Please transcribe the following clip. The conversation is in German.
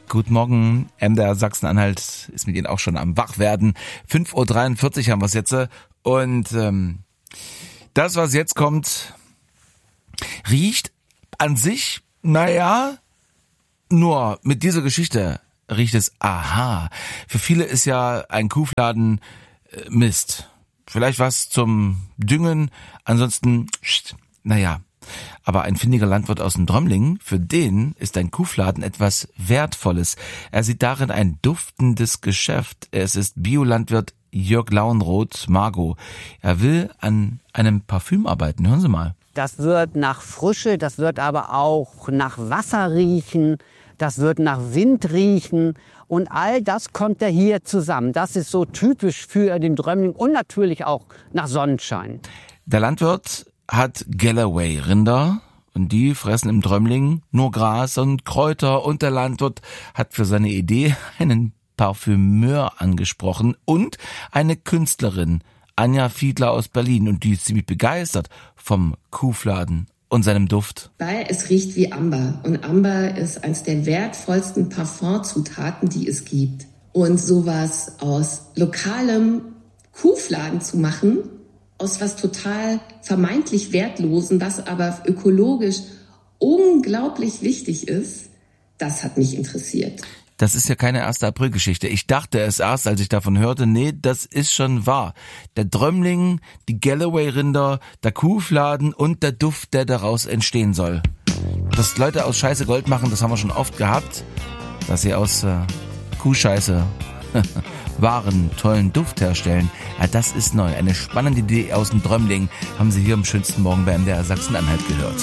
Guten Morgen, MDR Sachsen-Anhalt ist mit Ihnen auch schon am Wachwerden. 5.43 Uhr haben wir es jetzt. Und das, was jetzt kommt, riecht an sich, nur mit dieser Geschichte riecht es aha. Für viele ist ja ein Kuhfladen Mist. Vielleicht was zum Düngen, ansonsten, Aber ein findiger Landwirt aus dem Drömling, für den ist ein Kuhfladen etwas Wertvolles. Er sieht darin ein duftendes Geschäft. Es ist Biolandwirt Jörg Lauenroth, Margot. Er will an einem Parfüm arbeiten. Hören Sie mal. Das wird nach Frische, das wird aber auch nach Wasser riechen, das wird nach Wind riechen. Und all das kommt ja hier zusammen. Das ist so typisch für den Drömling und natürlich auch nach Sonnenschein. Der Landwirt hat Galloway-Rinder und die fressen im Drömling nur Gras und Kräuter und der Landwirt hat für seine Idee einen Parfümeur angesprochen und eine Künstlerin, Anja Fiedler aus Berlin, und die ist ziemlich begeistert vom Kuhfladen und seinem Duft. Weil es riecht wie Amber und Amber ist eines der wertvollsten Parfumzutaten, die es gibt. Und sowas aus lokalem Kuhfladen zu machen, aus was total vermeintlich Wertlosen, was aber ökologisch unglaublich wichtig ist, das hat mich interessiert. Das ist ja keine 1. April-Geschichte. Ich dachte es erst, als ich davon hörte, nee, das ist schon wahr. Der Drömling, die Galloway-Rinder, der Kuhfladen und der Duft, der daraus entstehen soll. Dass Leute aus Scheiße Gold machen, das haben wir schon oft gehabt. Dass sie aus Kuhscheiße wahren, tollen Duft herstellen. Ja, das ist neu. Eine spannende Idee aus dem Drömling haben Sie hier am schönsten Morgen bei MDR Sachsen-Anhalt gehört.